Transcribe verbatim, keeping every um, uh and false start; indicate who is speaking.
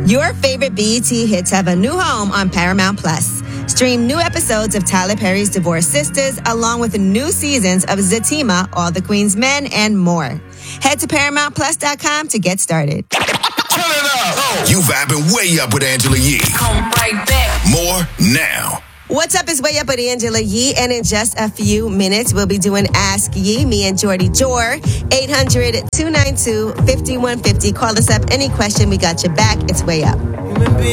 Speaker 1: Your favorite B E T hits have a new home on Paramount Plus. Stream new episodes of Tyler Perry's Divorced Sisters, along with new seasons of Zatima, All the Queen's Men, and more. Head to Paramount Plus dot com to get started.
Speaker 2: Turn it up! You vibing way up with Angela Yee.
Speaker 3: Come right back.
Speaker 2: More now.
Speaker 1: What's up is Way Up with Angela Yee, and in just a few minutes, we'll be doing Ask Yee, me and Jordy Jor. eight hundred, two nine two, five one five zero. Call us up. Any question, we got your back. It's Way Up.